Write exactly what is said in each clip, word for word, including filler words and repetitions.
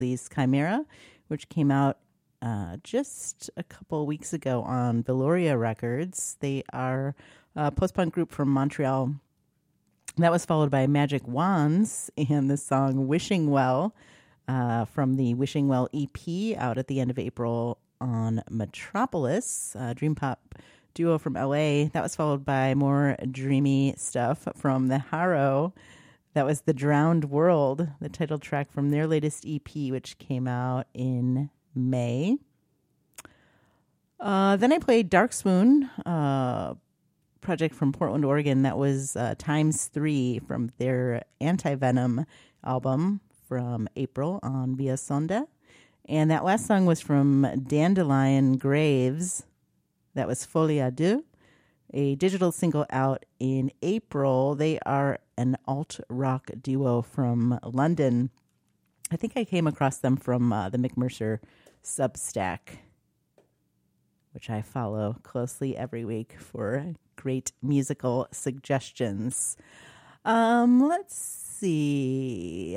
Lee's Chimera, which came out uh, just a couple weeks ago on Veloria Records. They are a post-punk group from Montreal. That was followed by Magic Wands and the song Wishing Well uh, from the Wishing Well E P out at the end of April on Metropolis, a dream pop duo from L A. That was followed by more dreamy stuff from the Harrow. That was The Drowned World, the title track from their latest E P, which came out in May. Uh, then I played Dark Swoon, uh, project from Portland, Oregon. That was uh, Times Three from their Anti-Venom album from April on Via Sonda. And that last song was from Dandelion Graves. That was Folie à Deux, a digital single out in April. They are an alt-rock duo from London. I think I came across them from uh, the McMercer Substack, which I follow closely every week for great musical suggestions. Um, let's see.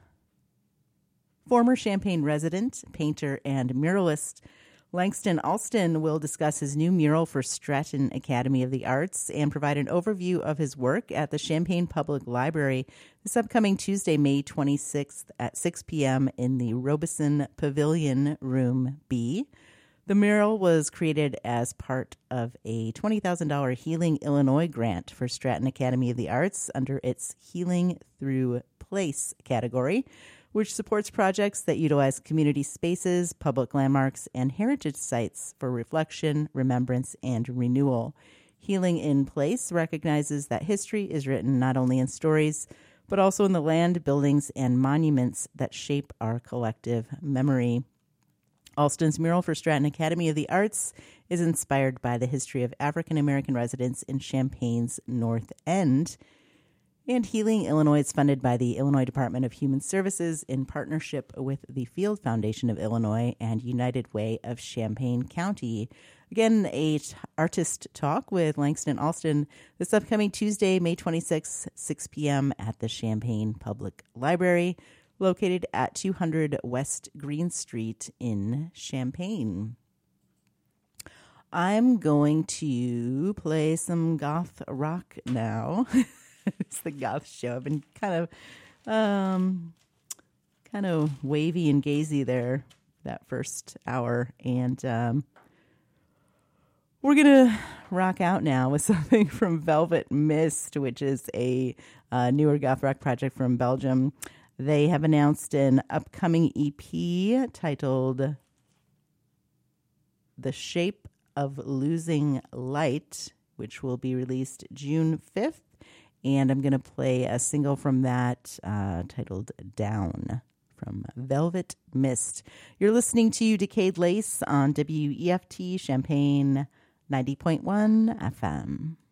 Former Champaign resident, painter, and muralist Langston Alston will discuss his new mural for Stratton Academy of the Arts and provide an overview of his work at the Champaign Public Library this upcoming Tuesday, May twenty-sixth at six p.m. in the Robeson Pavilion, Room B. The mural was created as part of a twenty thousand dollars Healing Illinois grant for Stratton Academy of the Arts under its Healing Through Place category, which supports projects that utilize community spaces, public landmarks, and heritage sites for reflection, remembrance, and renewal. Healing in Place recognizes that history is written not only in stories, but also in the land, buildings, and monuments that shape our collective memory. Alston's mural for Stratton Academy of the Arts is inspired by the history of African American residents in Champaign's North End. And Healing Illinois is funded by the Illinois Department of Human Services in partnership with the Field Foundation of Illinois and United Way of Champaign County. Again, a t- artist talk with Langston Alston this upcoming Tuesday, May twenty-sixth, six p.m. at the Champaign Public Library, located at two hundred West Green Street in Champaign. I'm going to play some goth rock now. It's the goth show. I've been kind of, um, kind of wavy and gazy there that first hour, and um, we're gonna rock out now with something from Velvet Mist, which is a uh, newer goth rock project from Belgium. They have announced an upcoming E P titled "The Shape of Losing Light," which will be released June fifth. And I'm going to play a single from that uh, titled Down from Velvet Mist. You're listening to Decayed Lace on W E F T Champaign ninety point one F M.